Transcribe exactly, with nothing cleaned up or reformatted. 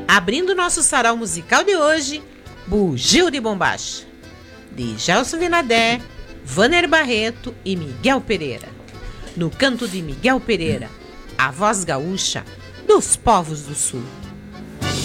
Abrindo nosso sarau musical de hoje, Bugio de Bombacha, de Gelson Vinadé, Vaner Barreto e Miguel Pereira. No canto de Miguel Pereira, a voz gaúcha dos povos do sul.